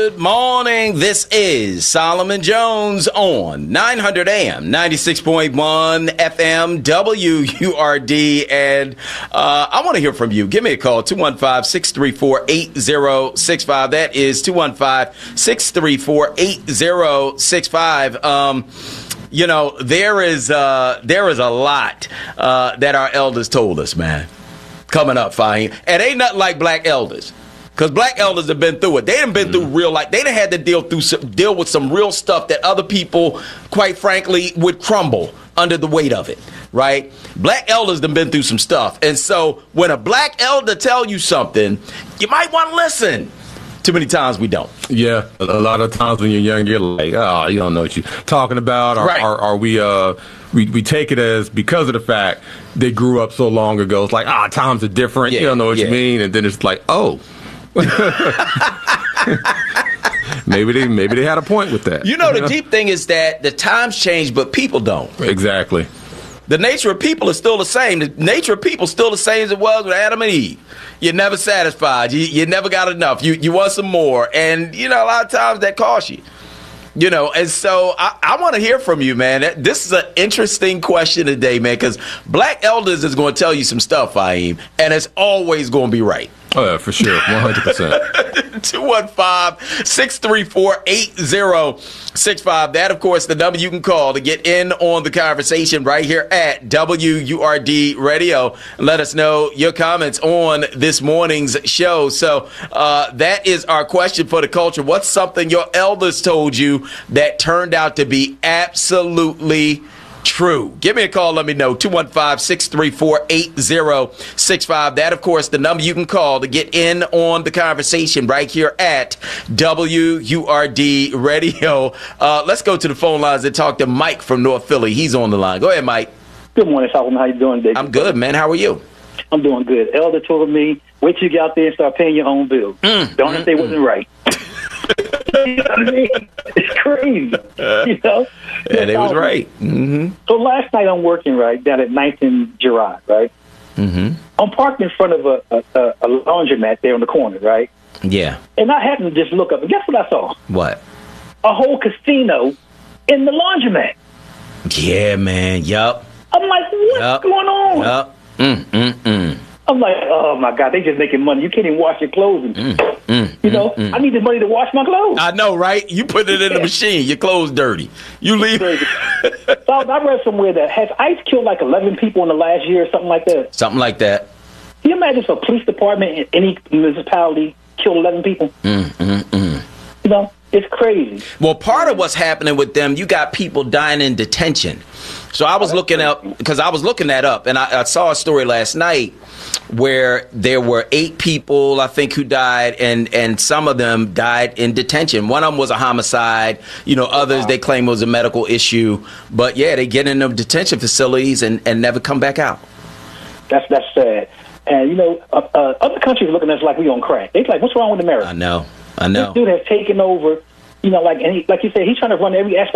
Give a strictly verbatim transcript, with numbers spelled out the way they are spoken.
Good morning. This is Solomon Jones on nine hundred A M, ninety-six point one F M, W U R D. And uh, I want to hear from you. Give me a call, two one five, six three four, eight zero six five. That is two one five, six three four, eight zero six five. Um, you know, there is, uh, there is a lot uh, that our elders told us, man, coming up, Fahim. And ain't nothing like black elders. Because black elders have been through it. They done been mm. through real life. They done had to deal through some, deal with some real stuff that other people, quite frankly, would crumble under the weight of it, right? Black elders done been through some stuff. And so when a black elder tell you something, you might want to listen. Too many times we don't. Yeah, a lot of times when you're young, you're like, oh, you don't know what you're talking about. Or right. are, are we, uh, we, we take it as because of the fact they grew up so long ago. It's like, ah, times are different. Yeah, you don't know what yeah. you mean. And then it's like, oh. maybe they maybe they had a point with that. You know, the deep thing is that the times change, but people don't. Exactly. The nature of people is still the same. The nature of people is still the same as it was with Adam and Eve. You're never satisfied. You, you never got enough. You you want some more. And, you know, a lot of times that costs you. You know, and so I, I want to hear from you, man. This is an interesting question today, man, because black elders is going to tell you some stuff, Fahim, and it's always going to be right. Oh, yeah, for sure. one hundred percent. two one five, six three four, eight zero six five. That, of course, the number you can call to get in on the conversation right here at W U R D Radio. Let us know your comments on this morning's show. So uh, that is our question for the culture. What's something your elders told you that turned out to be absolutely true? Give me a call. Let me know. two one five, six three four, eight zero six five. That, of course, the number you can call to get in on the conversation right here at W U R D Radio. Uh, let's go to the phone lines and talk to Mike from North Philly. He's on the line. Go ahead, Mike. Good morning, Solomon. How you doing, Dick? I'm good, man. How are you? I'm doing good. Elder told me, wait till you get out there and start paying your own bills. Mm, Don't mm, if they mm. wasn't right. You know what I mean? It's crazy. Uh, you know? And it was right. Mm-hmm. So last night I'm working, right, down at ninth and Girard, right? Mm-hmm. I'm parked in front of a, a, a laundromat there on the corner, right? Yeah. And I happened to just look up, and guess what I saw? What? A whole casino in the laundromat. Yeah, man. Yup. I'm like, what's yep. going on? Yup. Mm-mm-mm. I'm like, oh, my God, they just making money. You can't even wash your clothes. And, mm, mm, you know, mm, mm. I need the money to wash my clothes. I know, right? You put it in the machine. Your clothes dirty. You leave. So I read somewhere that has ICE killed like eleven people in the last year or something like that? Something like that. Can you imagine if a police department in any municipality killed eleven people? Mm, mm, mm. You know, it's crazy. Well, part of what's happening with them, you got people dying in detention. So I was looking up, because I was looking that up, and I, I saw a story last night where there were eight people, I think, who died, and, and some of them died in detention. One of them was a homicide. You know, others, they claim it was a medical issue. But, yeah, they get in them detention facilities and, and never come back out. That's that's sad. And, you know, uh, uh, other countries are looking at us like we on crack. They're like, what's wrong with America? I know. I know. This dude has taken over, you know, like, and he, like you said, he's trying to run every aspect